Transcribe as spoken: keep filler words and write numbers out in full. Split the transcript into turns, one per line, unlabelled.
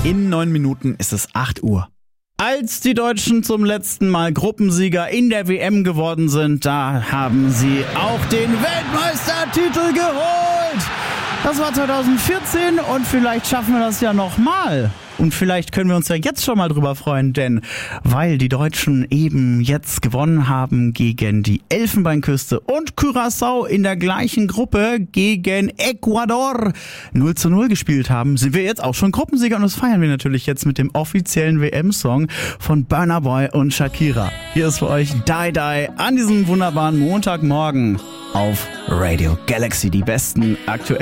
In neun Minuten ist es acht Uhr. Als die Deutschen zum letzten Mal Gruppensieger in der W M geworden sind, da haben sie auch den Weltmeistertitel geholt. Das war zwanzig vierzehn und vielleicht schaffen wir das ja nochmal. Und vielleicht können wir uns ja jetzt schon mal drüber freuen, denn weil die Deutschen eben jetzt gewonnen haben gegen die Elfenbeinküste und Curaçao in der gleichen Gruppe gegen Ecuador null zu null gespielt haben, sind wir jetzt auch schon Gruppensieger und das feiern wir natürlich jetzt mit dem offiziellen W M-Song von Burna Boy und Shakira. Hier ist für euch Die Die an diesem wunderbaren Montagmorgen auf Radio Galaxy, die besten aktuellen